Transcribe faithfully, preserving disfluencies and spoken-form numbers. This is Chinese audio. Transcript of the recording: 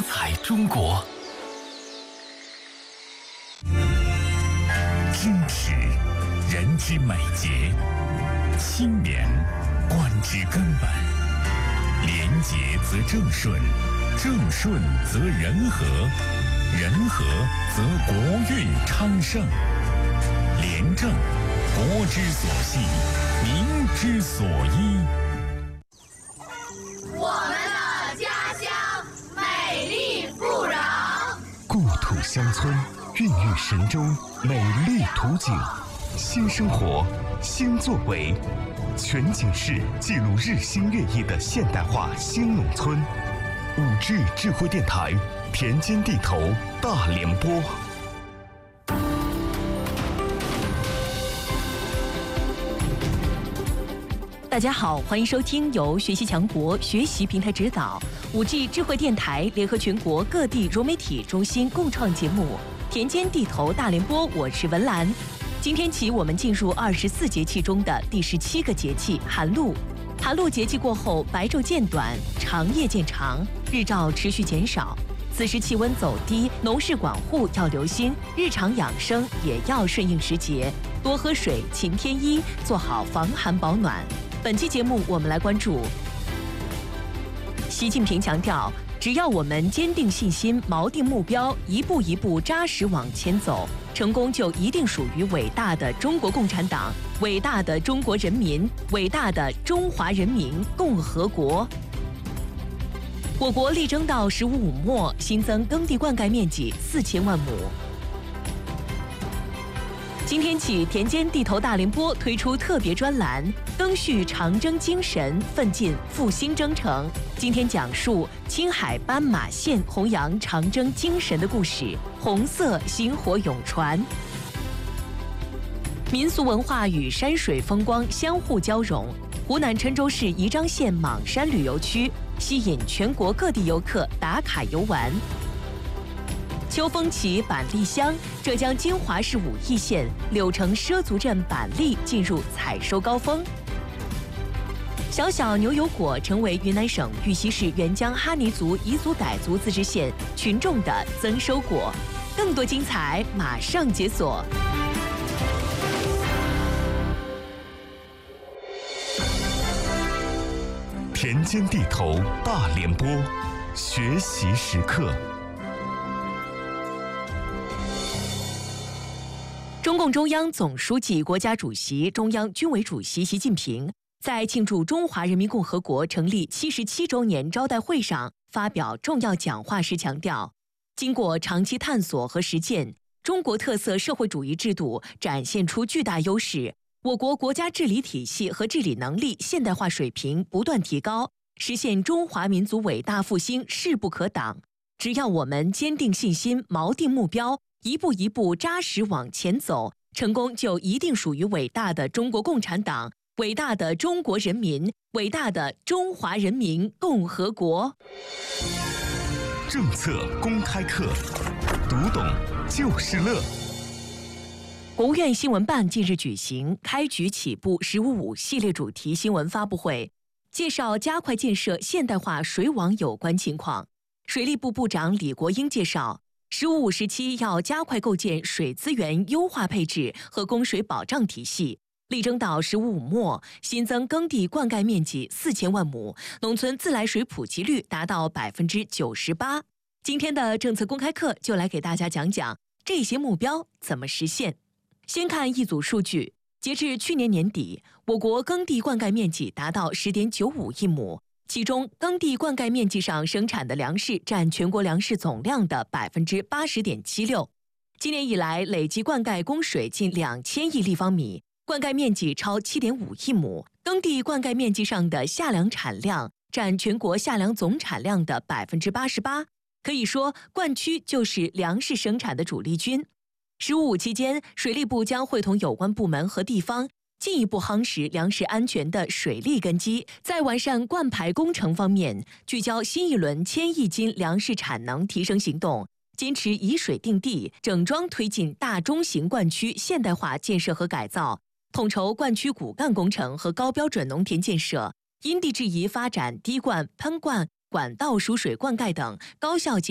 多彩中国。矜持，人之美洁；清廉，官之根本。廉洁则正顺，正顺则人和，人和则国运昌盛。廉政，国之所系，民之所依。 我们的家乡美丽富饶， 故土乡村孕育神州美丽图景，新生活，新作为，全景式记录日新月异的现代化新农村。五 G 智慧电台，田间地头大联播。 大家好，欢迎收听由学习强国学习平台指导、五 G 智慧电台联合全国各地融媒体中心共创节目《田间地头大联播》，我是文兰。今天起，我们进入二十四节气中的第十七个节气寒露。寒露节气过后，白昼渐短，长夜渐长，日照持续减少。此时气温走低，农事管护要留心，日常养生也要顺应时节，多喝水，勤添衣，做好防寒保暖。本期节目，我们来关注习近平强调，只要我们坚定信心、锚定目标，一步一步扎实往前走，成功就一定属于伟大的中国共产党、伟大的中国人民、伟大的中华人民共和国。我国力争到“十五五”末新增耕地灌溉面积四千万亩。今天起，田间地头大联播推出特别专栏《赓续长征精神，奋进复兴征程》。今天讲述青海斑马线弘扬长征精神的故事，红色薪火永传。民俗文化与山水风光相互交融，湖南郴州市宜章县莽山旅游区吸引全国各地游客打卡游玩。秋风起板栗香，浙江金华市武义县柳城畲族镇板栗进入采收高峰。小小牛油果成为云南省玉溪市沅江哈尼族彝族傣族自治县群众的增收果。更多精彩马上解锁。 田间地头大联播，学习时刻。 中共中央总书记、国家主席、中央军委主席习近平在庆祝中华人民共和国成立七十七周年招待会上发表重要讲话时强调，经过长期探索和实践，中国特色社会主义制度展现出巨大优势，我国国家治理体系和治理能力现代化水平不断提高，实现中华民族伟大复兴势不可挡。只要我们坚定信心，锚定目标，一步一步扎实往前走，成功就一定属于伟大的中国共产党、伟大的中国人民、伟大的中华人民共和国。 政策公开课，读懂就是乐。 国务院新闻办近日举行开局起步“十五五”系列主题新闻发布会，介绍加快建设现代化水网有关情况。水利部部长李国英介绍，“十五五”时期要加快构建水资源优化配置和供水保障体系，力争到“十五五”末新增耕地灌溉面积四千万亩，农村自来水普及率达到百分之九十八。今天的政策公开课就来给大家讲讲这些目标怎么实现。先看一组数据，截至去年年底，我国耕地灌溉面积达到 十点九五亿亩，其中耕地灌溉面积上生产的粮食占全国粮食总量的 百分之八十点七六。今年以来，累计灌溉供水近两千亿立方米，灌溉面积超 七点五亿亩。耕地灌溉面积上的夏粮产量占全国夏粮总产量的 百分之八十八， 可以说灌区就是粮食生产的主力军。十五五期间，水利部将会同有关部门和地方进一步夯实粮食安全的水利根基，在完善灌排工程方面，聚焦新一轮千亿斤粮食产能提升行动，坚持以水定地，整装推进大中型灌区现代化建设和改造，统筹灌区骨干工程和高标准农田建设，因地制宜发展滴灌、喷灌、管道输水灌溉等高效